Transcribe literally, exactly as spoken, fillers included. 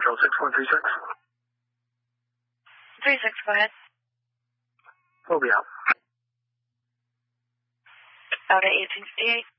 Control six one three six. three six, go ahead. We'll be out. Out at eighteen fifty-eight.